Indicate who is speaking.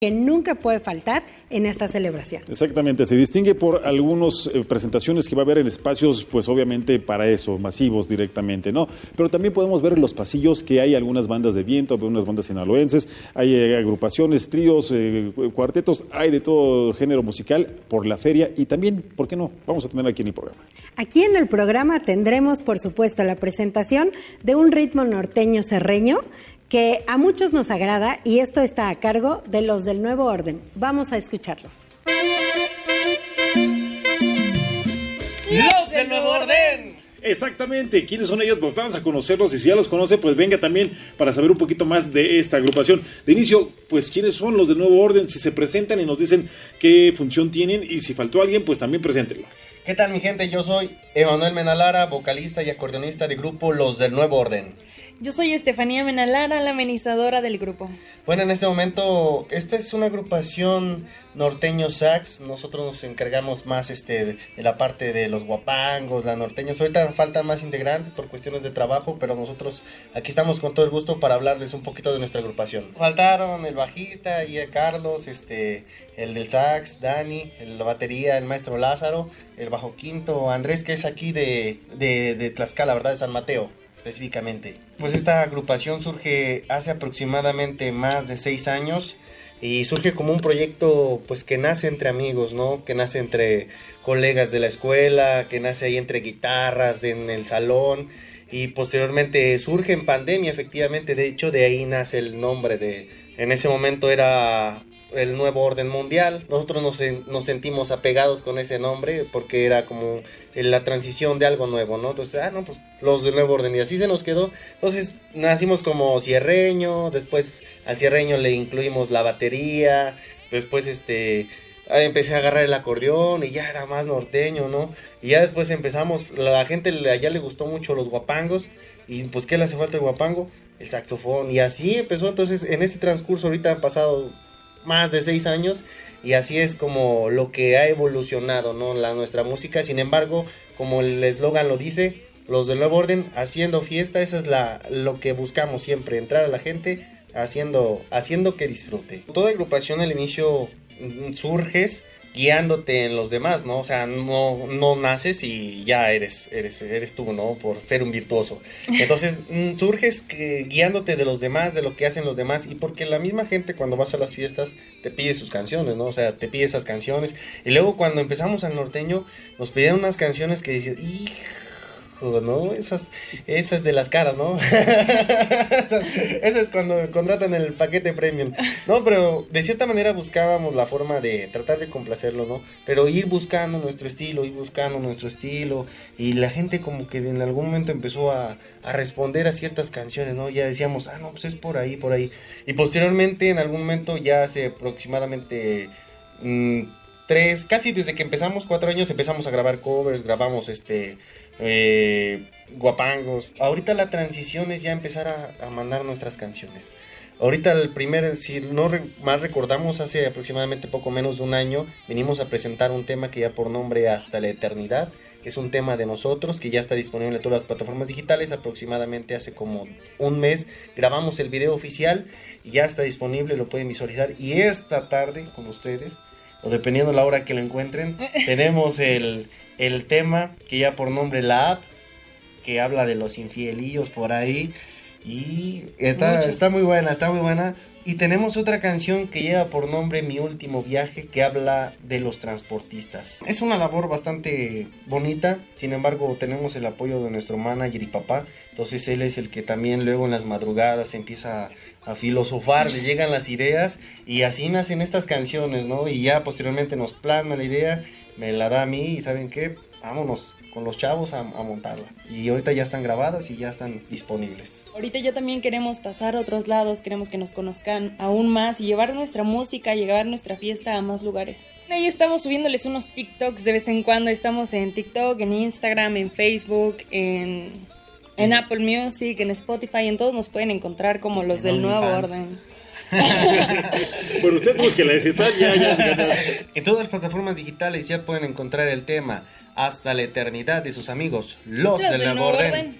Speaker 1: que nunca puede faltar en esta celebración.
Speaker 2: Exactamente, se distingue por algunas presentaciones que va a haber en espacios, pues obviamente para eso, masivos directamente, ¿no? Pero también podemos ver en los pasillos que hay algunas bandas de viento, algunas bandas sinaloenses, hay agrupaciones, tríos, cuartetos, hay de todo género musical por la feria y también, ¿por qué no? Vamos a tener aquí en el programa.
Speaker 1: Aquí en el programa tendremos, por supuesto, la presentación de un ritmo norteño serreño que a muchos nos agrada y esto está a cargo de los del Nuevo Orden. Vamos a escucharlos.
Speaker 3: ¡Los del Nuevo Orden!
Speaker 2: Exactamente, ¿quiénes son ellos? Pues vamos a conocerlos y si ya los conoce, pues venga también para saber un poquito más de esta agrupación. De inicio, pues ¿quiénes son los del Nuevo Orden? Si se presentan y nos dicen qué función tienen y si faltó alguien, pues también preséntenlo.
Speaker 3: ¿Qué tal, mi gente? Yo soy Emanuel Menalara, vocalista y acordeonista del grupo Los del Nuevo Orden.
Speaker 4: Yo soy Estefanía Menalara, la amenizadora del grupo.
Speaker 3: Bueno, en este momento, esta es una agrupación norteño sax. Nosotros nos encargamos más de la parte de los guapangos, la norteños. Ahorita faltan más integrantes por cuestiones de trabajo, pero nosotros aquí estamos con todo el gusto para hablarles un poquito de nuestra agrupación. Faltaron el bajista, y Carlos, el del sax, Dani, la batería, el maestro Lázaro, el bajo quinto, Andrés, que es aquí de Tlaxcala, ¿verdad? De San Mateo. Específicamente. Pues esta agrupación surge hace aproximadamente más de 6 años y surge como un proyecto pues que nace entre amigos, ¿no? Que nace entre colegas de la escuela, que nace ahí entre guitarras en el salón y posteriormente surge en pandemia, efectivamente. De hecho, de ahí nace el nombre en ese momento era el Nuevo Orden Mundial. Nosotros nos sentimos apegados con ese nombre porque era como la transición de algo nuevo, ¿no? Entonces, pues los del Nuevo Orden, y así se nos quedó. Entonces nacimos como cierreño, después al cierreño le incluimos la batería, después empecé a agarrar el acordeón y ya era más norteño, ¿no? Y ya después empezamos, la gente allá le gustó mucho los guapangos y pues ¿qué le hace falta el guapango? El saxofón, y así empezó. Entonces en ese transcurso ahorita han pasado más de 6 años y así es como lo que ha evolucionado, ¿no? Nuestra música. Sin embargo, como el eslogan lo dice, los del Nuevo Orden haciendo fiesta. Esa es lo que buscamos siempre, entrar a la gente haciendo que disfrute. Toda agrupación al inicio surges guiándote en los demás, ¿no? O sea, no naces y ya eres tú, ¿no? Por ser un virtuoso. Entonces, surges guiándote de los demás, de lo que hacen los demás, y porque la misma gente cuando vas a las fiestas te pide sus canciones, ¿no? O sea, te pide esas canciones. Y luego cuando empezamos al norteño, nos pedían unas canciones que decías, ¡hijo! ¿No? Esas de las caras, ¿no? Esas cuando contratan el paquete premium. No, pero de cierta manera buscábamos la forma de tratar de complacerlo, ¿no? Pero ir buscando nuestro estilo, y la gente como que en algún momento empezó a responder a ciertas canciones, ¿no? Ya decíamos, no, pues es por ahí. Y posteriormente, en algún momento, ya hace aproximadamente 3, casi desde que empezamos, 4 años, empezamos a grabar covers, grabamos guapangos. Ahorita la transición es ya empezar a mandar nuestras canciones. Ahorita si no más recordamos, hace aproximadamente poco menos de un año, venimos a presentar un tema que ya por nombre Hasta la Eternidad, que es un tema de nosotros, que ya está disponible en todas las plataformas digitales. Aproximadamente hace como un mes grabamos el video oficial y ya está disponible, lo pueden visualizar. Y esta tarde con ustedes, o dependiendo la hora que lo encuentren, tenemos el tema que ya por nombre La App, que habla de los infielillos por ahí, y está muy buena. Y tenemos otra canción que lleva por nombre Mi Último Viaje, que habla de los transportistas. Es una labor bastante bonita, sin embargo tenemos el apoyo de nuestro manager y papá. Entonces él es el que también luego en las madrugadas empieza a filosofar, le llegan las ideas y así nacen estas canciones, ¿no? Y ya posteriormente nos plasma la idea, me la da a mí y ¿saben qué? Vámonos con los chavos a montarla. Y ahorita ya están grabadas y ya están disponibles.
Speaker 4: Ahorita ya también queremos pasar a otros lados, queremos que nos conozcan aún más y llevar nuestra música, llevar nuestra fiesta a más lugares. Ahí estamos subiéndoles unos TikToks de vez en cuando, estamos en TikTok, en Instagram, en Facebook, en Apple Music, en Spotify, en todos nos pueden encontrar como los del Nuevo Orden.
Speaker 2: Bueno, usted búsquela, si está ya.
Speaker 3: En todas las plataformas digitales ya pueden encontrar el tema Hasta la Eternidad de sus amigos, los del Nuevo Orden.